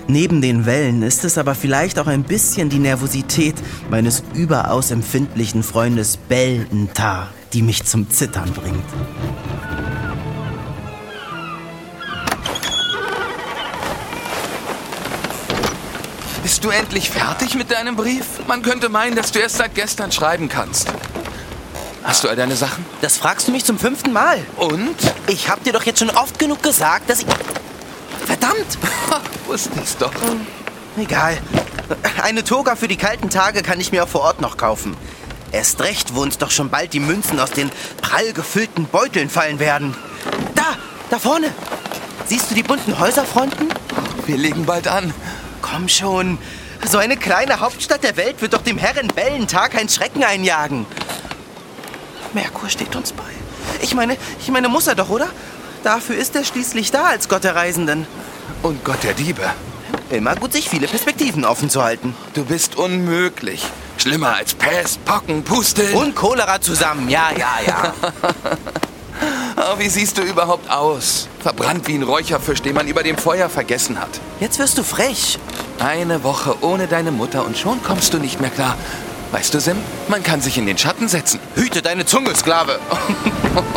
Neben den Wellen ist es aber vielleicht auch ein bisschen die Nervosität meines überaus empfindlichen Freundes Bellentar, die mich zum Zittern bringt. Bist du endlich fertig mit deinem Brief? Man könnte meinen, dass du erst seit gestern schreiben kannst. Hast du all deine Sachen? Das fragst du mich zum 5. Mal. Und? Ich hab dir doch jetzt schon oft genug gesagt, dass ich... Verdammt! Wusste ich's doch. Egal. Eine Toga für die kalten Tage kann ich mir auch vor Ort noch kaufen. Erst recht, wo uns doch schon bald die Münzen aus den prall gefüllten Beuteln fallen werden. Da vorne. Siehst du die bunten Häuserfronten? Wir legen bald an. Komm schon. So eine kleine Hauptstadt der Welt wird doch dem Herren Bellentar keinen Schrecken einjagen. Merkur steht uns bei. Ich meine, muss er doch, oder? Dafür ist er schließlich da als Gott der Reisenden. Und Gott der Diebe. Immer gut, sich viele Perspektiven offen zu halten. Du bist unmöglich. Schlimmer als Pest, Pocken, Pusteln. Und Cholera zusammen, ja. Oh, wie siehst du überhaupt aus? Verbrannt wie ein Räucherfisch, den man über dem Feuer vergessen hat. Jetzt wirst du frech. Eine Woche ohne deine Mutter und schon kommst du nicht mehr klar. Weißt du, Sim, man kann sich in den Schatten setzen. Hüte deine Zunge, Sklave.